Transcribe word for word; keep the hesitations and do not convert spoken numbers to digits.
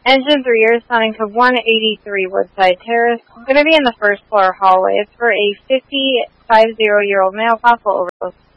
Engine three, you're responding to one eighty-three Woodside Terrace. I'm going to be in the first floor hallway. It's for a fifty-five-year-old male, possible overdose.